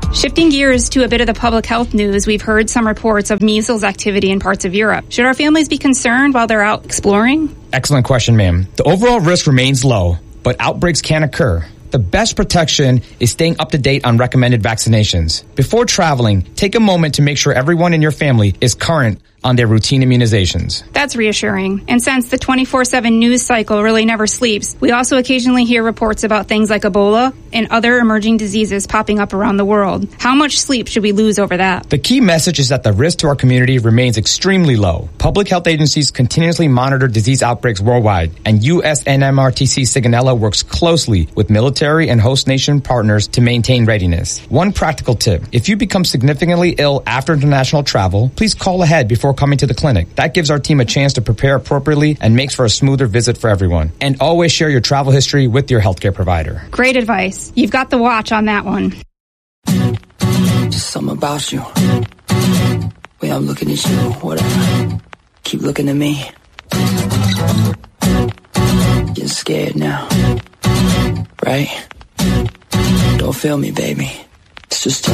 Shifting gears to a bit of the public health news, we've heard some reports of measles activity in parts of Europe. Should our families be concerned while they're out exploring? Excellent question, ma'am. The overall risk remains low, but outbreaks can occur. The best protection is staying up to date on recommended vaccinations. Before traveling, take a moment to make sure everyone in your family is current on their routine immunizations. That's reassuring. And since the 24/7 news cycle really never sleeps, we also occasionally hear reports about things like Ebola and other emerging diseases popping up around the world. How much sleep should we lose over that? The key message is that the risk to our community remains extremely low. Public health agencies continuously monitor disease outbreaks worldwide, and USNMRTC Sigonella works closely with military and host nation partners to maintain readiness. One practical tip: if you become significantly ill after international travel, please call ahead before coming to the clinic. That gives our team a chance to prepare appropriately and makes for a smoother visit for everyone. And always share your travel history with your healthcare provider. Great advice. You've got the watch on that one. Just something about you. Way I'm looking at you, whatever. Keep looking at me. Getting scared now. Right? Don't feel me, baby. It's just